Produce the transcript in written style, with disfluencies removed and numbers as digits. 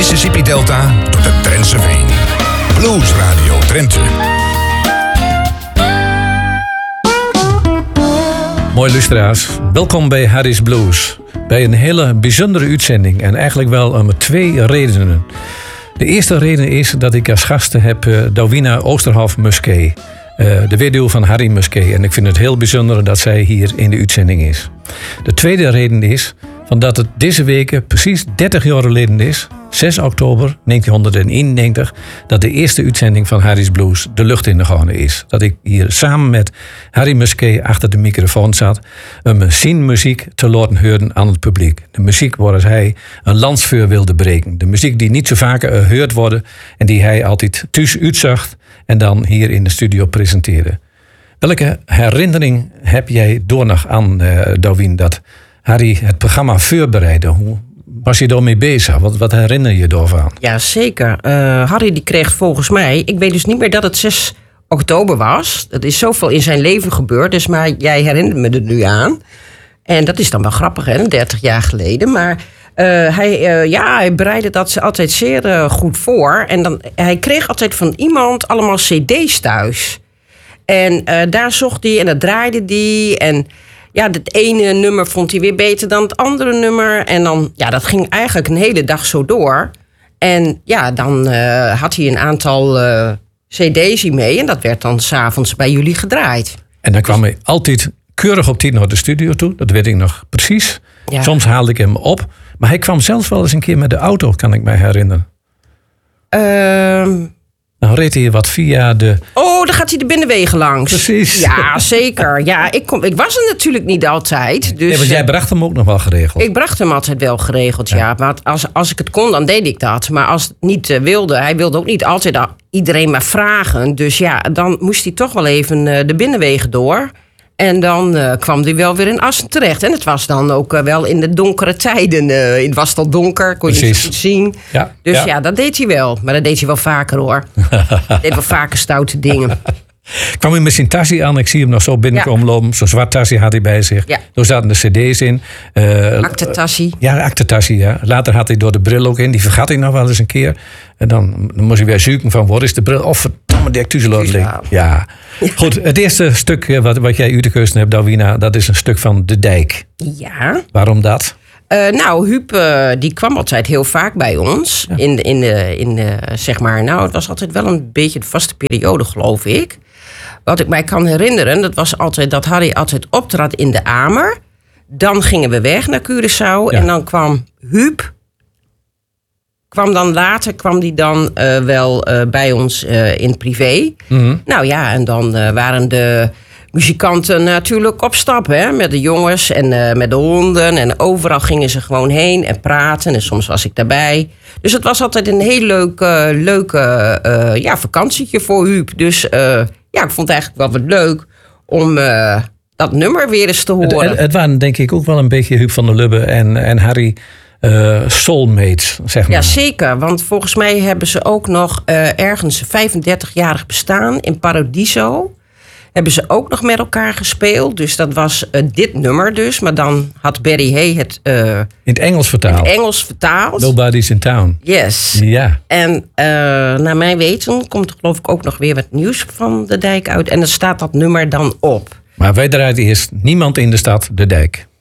Mississippi Delta tot de Drentse Veen. Blues Radio Drenthe. Mooi luisteraars, welkom bij Harry's Blues. Bij een hele bijzondere uitzending en eigenlijk wel om 2 redenen. De eerste reden is dat ik als gasten heb Douwina Oosterhoff-Musquet. De weduwe van Harry Musquet. En ik vind het heel bijzonder dat zij hier in de uitzending is. De tweede reden is dat het deze week precies 30 jaar geleden is, 6 oktober 1991, dat de eerste uitzending van Harry's Blues de lucht in gegaan is. Dat ik hier samen met Harry Musquet achter de microfoon zat om zijn muziek te laten horen aan het publiek. De muziek waar hij een landsvuur wilde breken. De muziek die niet zo vaak gehoord wordt en die hij altijd thuis uitzocht en dan hier in de studio presenteerde. Welke herinnering heb jij door nog aan, Douwien, dat Harry het programma voorbereidde? Hoe was je daarmee bezig? Wat herinner je daarvan? Ja, zeker. Harry die kreeg volgens mij, ik weet dus niet meer dat het 6 oktober was. Dat is zoveel in zijn leven gebeurd, dus maar jij herinnert me er nu aan. En dat is dan wel grappig, hè, 30 jaar geleden. Maar hij bereidde dat altijd zeer goed voor. En hij kreeg altijd van iemand allemaal cd's thuis. En daar zocht hij en dat draaide hij. En ja, het ene nummer vond hij weer beter dan het andere nummer. En dan, ja, dat ging eigenlijk een hele dag zo door. En ja, dan had hij een aantal cd's mee. En dat werd dan 's avonds bij jullie gedraaid. En dan kwam hij altijd keurig op tijd naar de studio toe. Dat weet ik nog precies. Ja. Soms haalde ik hem op. Maar hij kwam zelfs wel eens een keer met de auto, kan ik mij herinneren. Dan reed hij wat via de... Oh, dan gaat hij de binnenwegen langs. Precies. Ja, zeker. Ja, ik was er natuurlijk niet altijd. Dus, want jij bracht hem ook nog wel geregeld. Ik bracht hem altijd wel geregeld, ja. Maar als ik het kon, dan deed ik dat. Maar als het niet wilde, hij wilde ook niet altijd iedereen maar vragen. Dus ja, dan moest hij toch wel even de binnenwegen door. En dan kwam hij wel weer in Assen terecht. En het was dan ook wel in de donkere tijden. Het was al donker, kon je niet zo goed zien. Ja, dus ja, dat deed hij wel. Maar dat deed hij wel vaker, hoor. Hij deed wel vaker stoute dingen. Ik kwam in met zijn tasje aan. Ik zie hem nog zo binnenkomen lopen. Zo'n zwart tasje had hij bij zich. Ja. Daar zaten de cd's in. Aktetassie. Ja, aktetassie, ja. Later had hij door de bril ook in. Die vergat hij nog wel eens een keer. En dan moest hij weer zoeken van, wat is de bril? Of verdomme, die actuzelot. Ja. Goed, het eerste stuk wat jij uit de keuze hebt, Douwina, dat is een stuk van De Dijk. Ja. Waarom dat? Huub die kwam altijd heel vaak bij ons. Ja. Zeg maar, het was altijd wel een beetje de vaste periode, geloof ik. Wat ik mij kan herinneren, dat was altijd dat Harry altijd optrad in de Amer. Dan gingen we weg naar Curaçao. Ja. En dan kwam Huub. Kwam die dan wel bij ons in privé. Mm-hmm. Nou ja, en dan waren de muzikanten natuurlijk op stap, hè, met de jongens en met de honden. En overal gingen ze gewoon heen en praten. En soms was ik daarbij. Dus het was altijd een heel leuk vakantietje voor Huub. Dus ik vond het eigenlijk wel wat leuk om dat nummer weer eens te horen. Het waren denk ik ook wel een beetje Huub van der Lubbe en Harry soulmates, zeg maar. Ja, zeker. Want volgens mij hebben ze ook nog ergens 35-jarig bestaan in Paradiso. Hebben ze ook nog met elkaar gespeeld. Dus dat was dit nummer dus. Maar dan had Barry Hay het in het Engels vertaald. Nobody's in Town. Yes. Ja. En naar mijn weten komt er geloof ik ook nog weer wat nieuws van De Dijk uit. En dan staat dat nummer dan op. Maar wij draaien eerst Niemand in de Stad, De Dijk.